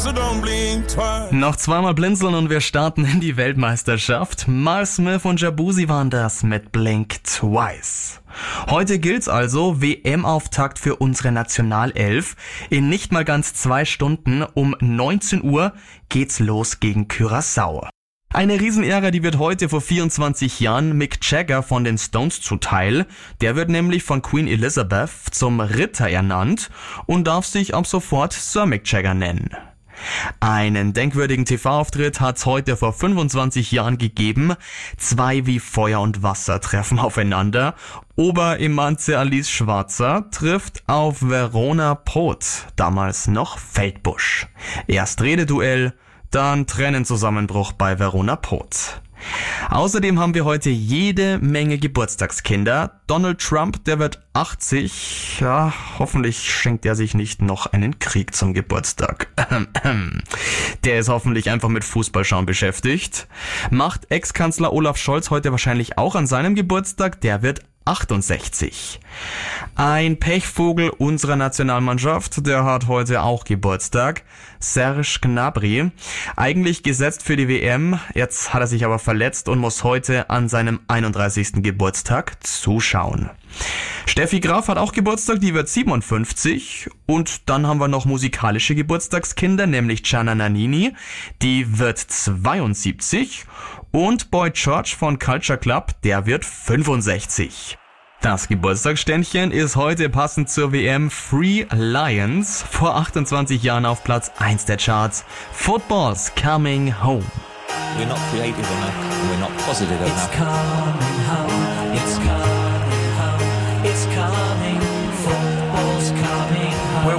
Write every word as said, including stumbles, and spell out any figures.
so don't blink twice. Noch zweimal blinzeln und wir starten in die Weltmeisterschaft. Miles Smith und Jabuzi waren das mit Blink Twice. Heute gilt's also, W M-Auftakt für unsere Nationalelf. In nicht mal ganz zwei Stunden um neunzehn Uhr geht's los gegen Curaçao. Eine Riesenehre, die wird heute vor vierundzwanzig Jahren Mick Jagger von den Stones zuteil. Der wird nämlich von Queen Elizabeth zum Ritter ernannt und darf sich ab sofort Sir Mick Jagger nennen. Einen denkwürdigen T V-Auftritt hat's heute vor fünfundzwanzig Jahren gegeben. Zwei wie Feuer und Wasser treffen aufeinander. Oberimmanze Alice Schwarzer trifft auf Verona Poth, damals noch Feldbusch. Erst Rededuell, dann Tränenzusammenbruch bei Verona Poth. Außerdem haben wir heute jede Menge Geburtstagskinder. Donald Trump, der wird achtzig. Ja, hoffentlich schenkt er sich nicht noch einen Krieg zum Geburtstag. Der ist hoffentlich einfach mit Fußballschauen beschäftigt. Macht Ex-Kanzler Olaf Scholz heute wahrscheinlich auch an seinem Geburtstag. Der wird achtundsechzig. Ein Pechvogel unserer Nationalmannschaft, der hat heute auch Geburtstag. Serge Gnabry. Eigentlich gesetzt für die W M, jetzt hat er sich aber verletzt und muss heute an seinem einunddreißigsten Geburtstag zuschauen. Steffi Graf hat auch Geburtstag, die wird siebenundfünfzig. Und dann haben wir noch musikalische Geburtstagskinder, nämlich Gianna Nannini, die wird zweiundsiebzig. Und Boy George von Culture Club, der wird fünfundsechzig. Das Geburtstagsständchen ist heute passend zur W M Free Lions, vor achtundzwanzig Jahren auf Platz eins der Charts. Football's coming home. We're not creative enough, we're not positive enough. It's coming home, it's coming